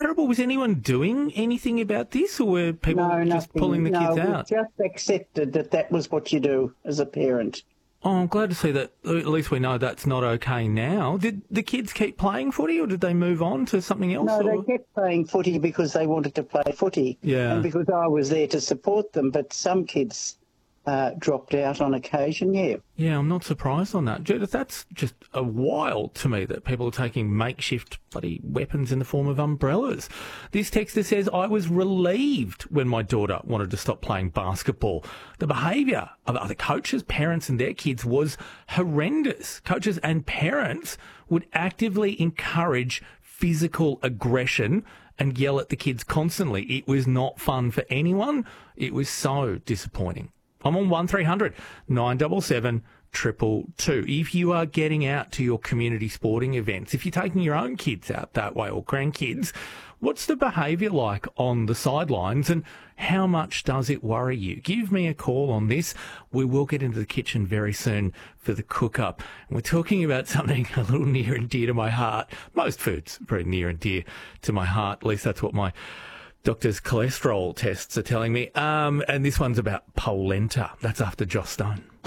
terrible? Was anyone doing anything about this, or were people No, just nothing. pulling the kids No, out? we just accepted that that was what you do as a parent. Oh, I'm glad to see that at least we know that's not okay now. Did the kids keep playing footy, or did they move on to something else? No, or? they kept playing footy because they wanted to play footy. Yeah. And because I was there to support them, but some kids dropped out on occasion, yeah. Yeah, I'm not surprised on that. Judith, that's just a wild to me that people are taking makeshift bloody weapons in the form of umbrellas. This texter says, I was relieved when my daughter wanted to stop playing basketball. The behaviour of other coaches, parents and their kids was horrendous. Coaches and parents would actively encourage physical aggression and yell at the kids constantly. It was not fun for anyone. It was so disappointing. I'm on 1300 977 222. If you are getting out to your community sporting events, if you're taking your own kids out that way or grandkids, what's the behaviour like on the sidelines and how much does it worry you? Give me a call on this. We will get into the kitchen very soon for the cook-up. And we're talking about something a little near and dear to my heart. Most foods very near and dear to my heart. At least that's what my doctor's cholesterol tests are telling me. And this one's about polenta. That's after Joss Stone.